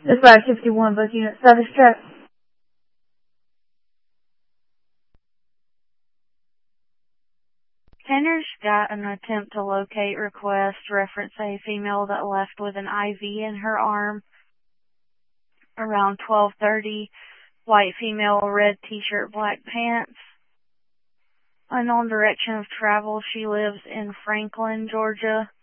It's 551, both units, service check. Tanner's got an attempt to locate request reference a female that left with an IV in her arm around 12:30. White female, red t-shirt, black pants. Unknown direction of travel. She lives in Franklin, Georgia.